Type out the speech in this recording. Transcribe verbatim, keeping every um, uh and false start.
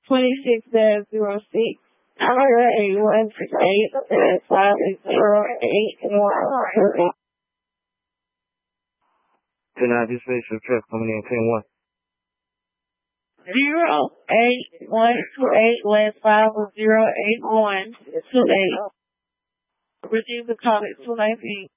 twenty-six dash zero six. Eight one six eight five zero eight one. Ten nine dispatch your truck coming in ten one. Zero eight one two eight last five was zero eight one two eight. Receive the call at two nineteen.